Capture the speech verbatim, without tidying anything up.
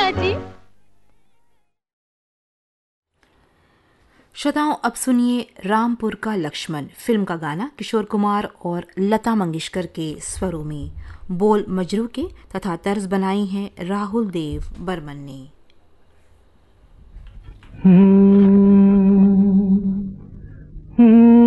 जी। श्रोताओं, अब सुनिए रामपुर का लक्ष्मण फिल्म का गाना किशोर कुमार और लता मंगेशकर के स्वरों में। बोल मजरू के तथा तर्ज बनाई हैं राहुल देव बर्मन ने। हम्म, हम्म,